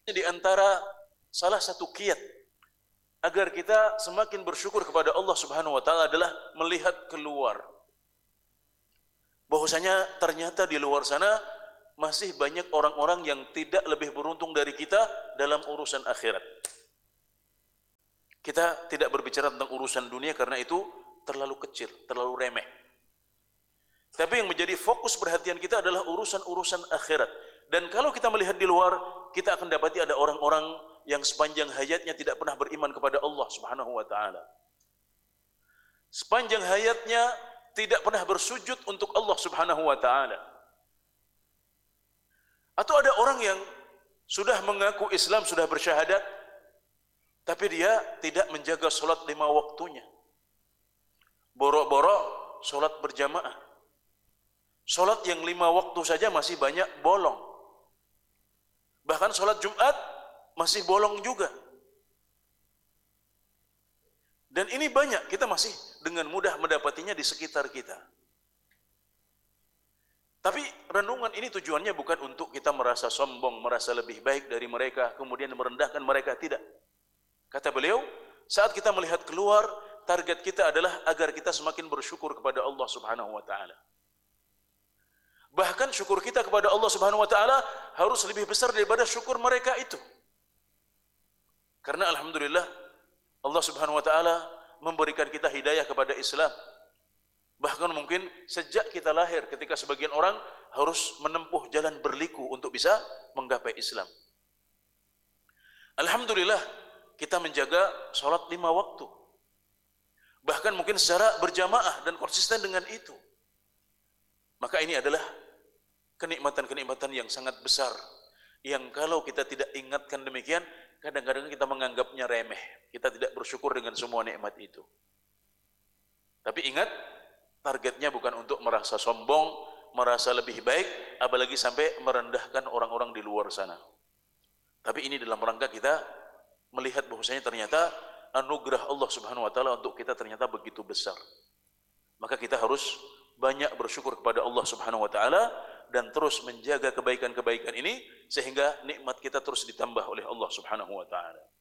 di antara salah satu kiat agar kita semakin bersyukur kepada Allah Subhanahu wa taala adalah melihat keluar. Bahwasanya ternyata di luar sana masih banyak orang-orang yang tidak lebih beruntung dari kita dalam urusan akhirat. Kita tidak berbicara tentang urusan dunia karena itu terlalu kecil, terlalu remeh. Tapi yang menjadi fokus perhatian kita adalah urusan-urusan akhirat. Dan kalau kita melihat di luar, kita akan dapati ada orang-orang yang sepanjang hayatnya tidak pernah beriman kepada Allah Subhanahu wa taala. Sepanjang hayatnya tidak pernah bersujud untuk Allah Subhanahu wa taala. Atau ada orang yang sudah mengaku Islam, sudah bersyahadat, tapi dia tidak menjaga solat 5 waktunya. Borok-borok solat berjamaah. Solat yang 5 waktu saja masih banyak bolong. Bahkan solat Jumat masih bolong juga. Dan ini banyak, kita masih dengan mudah mendapatinya di sekitar kita. Tapi renungan ini tujuannya bukan untuk kita merasa sombong, merasa lebih baik dari mereka, kemudian merendahkan mereka, tidak. Kata beliau, saat kita melihat keluar, target kita adalah agar kita semakin bersyukur kepada Allah Subhanahu wa taala. Bahkan syukur kita kepada Allah Subhanahu wa taala harus lebih besar daripada syukur mereka itu. Karena alhamdulillah Allah Subhanahu wa taala memberikan kita hidayah kepada Islam. Bahkan mungkin sejak kita lahir, ketika sebagian orang harus menempuh jalan berliku untuk bisa menggapai Islam. Alhamdulillah kita menjaga sholat 5 waktu. Bahkan mungkin secara berjamaah dan konsisten dengan itu. Maka ini adalah kenikmatan-kenikmatan yang sangat besar, yang kalau kita tidak ingatkan demikian, kadang-kadang kita menganggapnya remeh. Kita tidak bersyukur dengan semua nikmat itu. Tapi ingat, targetnya bukan untuk merasa sombong, merasa lebih baik, apalagi sampai merendahkan orang-orang di luar sana. Tapi ini dalam rangka kita melihat bahwasanya ternyata anugerah Allah Subhanahu wa taala untuk kita ternyata begitu besar. Maka kita harus banyak bersyukur kepada Allah Subhanahu wa taala dan terus menjaga kebaikan-kebaikan ini sehingga nikmat kita terus ditambah oleh Allah Subhanahu wa taala.